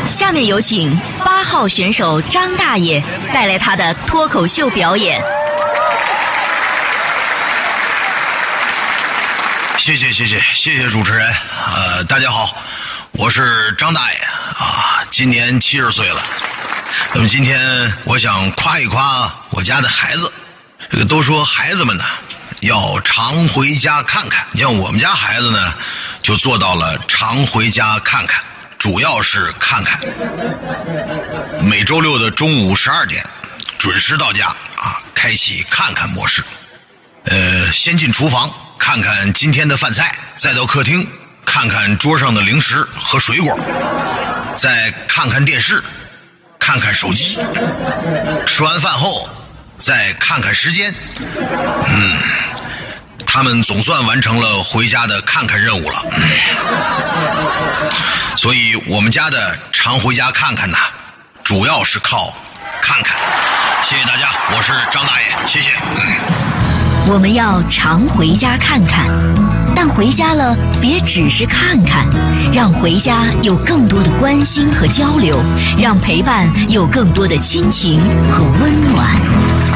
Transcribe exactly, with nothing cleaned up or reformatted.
下面有请八号选手张大爷带来他的脱口秀表演。 谢谢谢谢谢谢主持人，呃，大家好，我是张大爷啊，今年七十岁了。那么今天我想夸一夸我家的孩子，这个都说孩子们呢要常回家看看，像我们家孩子呢就做到了常回家看看，主要是看看。每周六的中午十二点准时到家啊，开启看看模式。呃，先进厨房看看今天的饭菜，再到客厅看看桌上的零食和水果，再看看电视，看看手机，吃完饭后再看看时间。嗯，他们总算完成了回家的看看任务了。所以我们家的常回家看看呐，主要是靠看看。谢谢大家，我是张大爷，谢谢。 我们要常回家看看，但回家了别只是看看，让回家有更多的关心和交流，让陪伴有更多的亲情和温暖。